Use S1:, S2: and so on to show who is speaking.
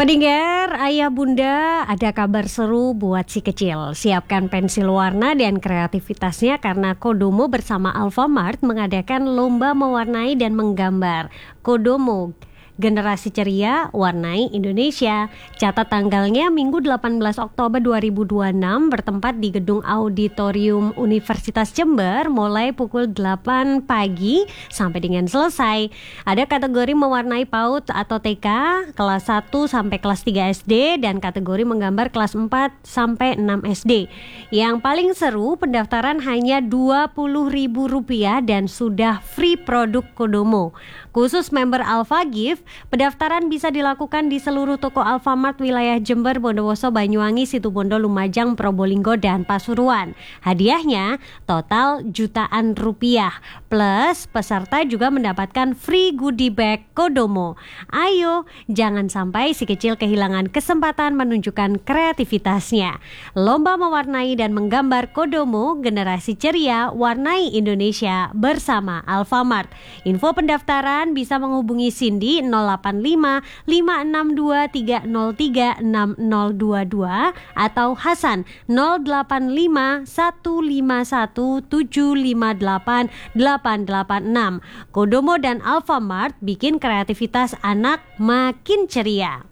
S1: Pendengar, ayah bunda, ada kabar seru buat si kecil. Siapkan pensil warna dan kreativitasnya karena Kodomo bersama Alfamart mengadakan lomba mewarnai dan menggambar. Kodomo, generasi ceria, warnai Indonesia. Catat tanggalnya Minggu 18 Oktober 2026 bertempat di Gedung Auditorium Universitas Jember mulai pukul 8 pagi sampai dengan selesai. Ada kategori mewarnai PAUD atau TK, kelas 1 sampai kelas 3 SD dan kategori menggambar kelas 4 sampai 6 SD. Yang paling seru, pendaftaran hanya Rp20.000 dan sudah free produk Kodomo. Khusus member Alpha Gift, pendaftaran bisa dilakukan di seluruh toko Alfamart wilayah Jember, Bondowoso, Banyuwangi, Situbondo, Lumajang, Probolinggo, dan Pasuruan. Hadiahnya total jutaan rupiah. Plus peserta juga mendapatkan free goodie bag Kodomo. Ayo, jangan sampai si kecil kehilangan kesempatan menunjukkan kreativitasnya. Lomba mewarnai dan menggambar Kodomo, generasi ceria, warnai Indonesia bersama Alfamart. Info pendaftaran bisa menghubungi Cindy 085 562 303 6022 atau Hasan 085 151 758 886. Kodomo dan Alfamart bikin kreativitas anak makin ceria.